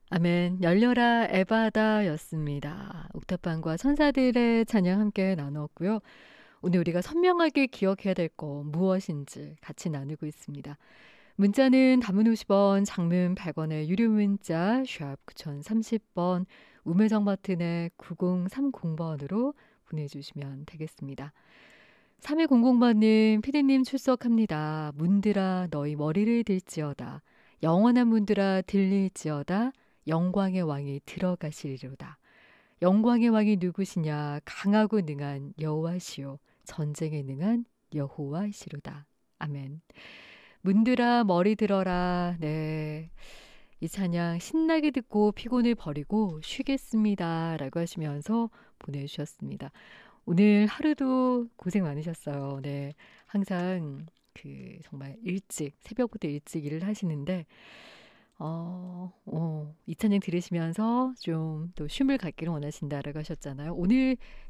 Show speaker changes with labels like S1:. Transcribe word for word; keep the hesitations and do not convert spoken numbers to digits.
S1: 아멘. 열려라 에바다였습니다. 옥탑방과 천사들의 찬양 함께 나눴고요. 오늘 우리가 선명하게 기억해야 될 거 무엇인지 같이 나누고 있습니다. 문자는 단문 오십 원, 장문 백 원의 유료 문자 샵 구공삼십 번, 우물정 버튼의 구공삼공 번으로 보내주시면 되겠습니다. 삼일공공 번님, 피디님 출석합니다. 문들아 너희 머리를 들지어다. 영원한 문들아 들릴지어다. 영광의 왕이 들어가시리로다. 영광의 왕이 누구시냐? 강하고 능한 여호와시요 전쟁에 능한 여호와이시로다. 아멘. 문들아 머리 들어라. 네. 이 찬양 신나게 듣고 피곤을 버리고 쉬겠습니다. 라고 하시면서 보내주셨습니다. 오늘 하루도 고생 많으셨어요. 네. 항상 그 정말 일찍, 새벽부터 일찍 일을 하시는데, 어, 어, 이 찬양 들으시면서 좀 또 쉼을 갖기를 원하신다라고 하셨잖아요. 오늘